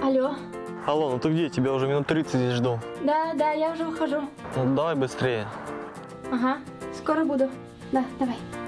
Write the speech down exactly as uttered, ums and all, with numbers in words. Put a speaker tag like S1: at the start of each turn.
S1: Алло.
S2: Алло, ну ты где? Тебя уже минут тридцать здесь жду.
S1: Да, да, я уже ухожу.
S2: Ну давай быстрее.
S1: Ага, скоро буду. Да, давай.